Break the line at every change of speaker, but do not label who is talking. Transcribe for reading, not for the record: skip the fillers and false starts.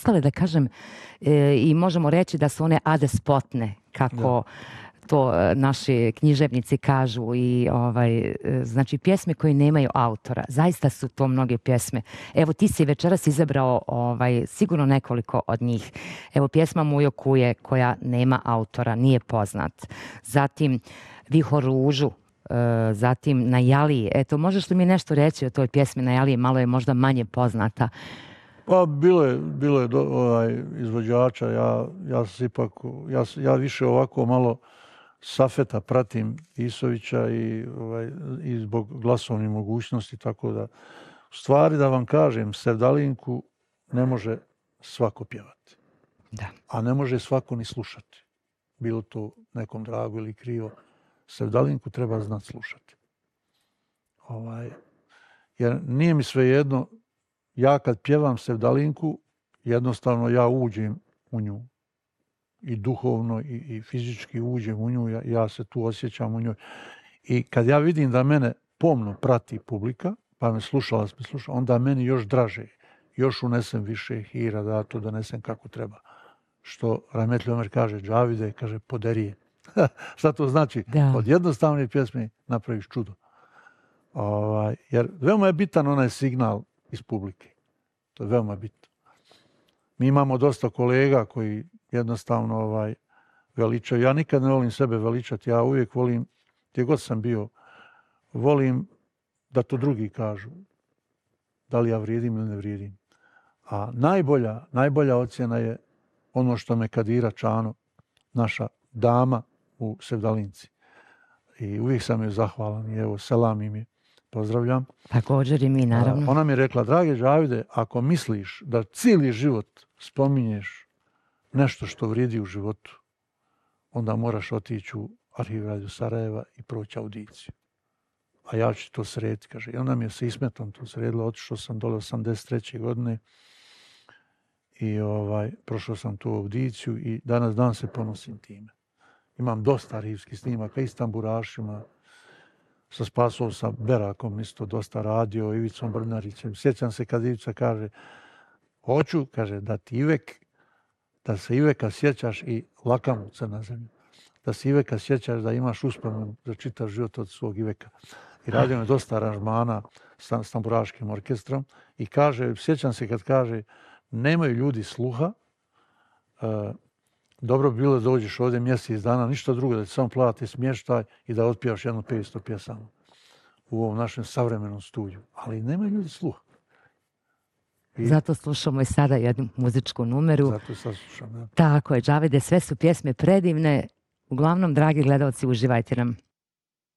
postale, da kažem, i možemo reći da su one adespotne, kako to naši književnici kažu, i znači pjesme koje nemaju autora. Zaista su to mnoge pjesme. Evo, ti si večeras izabrao sigurno nekoliko od njih. Evo, pjesma Mujo kuje, koja nema autora, nije poznat. Zatim Vihor ružu, zatim Na Jaliji. Eto, možeš li mi nešto reći o toj pjesmi Na Jaliji? Malo je možda manje poznata.
Pa bilo je izvođača, ja više ovako malo Safeta pratim Isovića i zbog glasovnih mogućnosti, tako da u stvari da vam kažem, Sevdalinku ne može svako pjevati.
Da.
A ne može svako ni slušati. Bilo to nekom drago ili krivo. Sevdalinku treba znati slušati. Jer nije mi svejedno, ja kad pjevam Sevdalinku, jednostavno ja uđem u nju. I duhovno i fizički uđem u nju, ja se tu osjećam u njoj. I kad ja vidim da mene pomno prati publika, pa me slušala, onda meni još draže, još unesem više hira, da to donesem kako treba. Što Rahmetli Omer kaže, Džavide, kaže, poderije. Šta to znači?
Da.
Od jednostavne pjesme napraviš čudo. Jer veoma je bitan onaj signal iz publike. To je veoma bitno. Mi imamo dosta kolega koji jednostavno veličaju. Ja nikad ne volim sebe veličati, ja uvijek volim, gdje god sam bio, volim da to drugi kažu. Da li ja vrijedim ili ne vrijedim. A najbolja ocjena je ono što me Kadira Čano, naša dama u Sevdalinci. I uvijek sam joj zahvalan i evo, selam im je, pozdravljam.
Također i mi, naravno.
Ona mi je rekla, drage Džavide, ako misliš da cijeli život spominješ nešto što vrijedi u životu, onda moraš otići u Arhiv Radio Sarajeva i proći audiciju. A ja ću to srediti, kaže. I onda mi je se ismetom to sredila, otišao sam dole 83. godine i prošao sam tu audiciju i danas dan se ponosim time. Imam dosta arhivskih snimaka i s tamburašima, sa Spasom, sa Berakom isto dosta radio, Ivicom Brnarićem. Sjećam se kad Ivica kaže, hoću, kaže, da se Iveka sjećaš i Lakamovca na zemlju. Da se Iveka sjećaš, da imaš uspomenu za čitav život od svog Iveka. I radio me dosta aranžmana s tamburaškim orkestrom i kaže, sjećam se kad kaže, nemaju ljudi sluha, dobro bi bilo da dođeš ovdje mjesec dana, ništa drugo, da ti samo plati smještaj i da otpjevaš jedno 500 pjesama u ovom našem savremenom studiju. Ali nemaju ljudi sluha.
Zato slušamo i sada jednu muzičku numeru.
Zato sad slušam, da.
Tako je, Džavide, sve su pjesme predivne. Uglavnom, dragi gledalci, uživajte nam.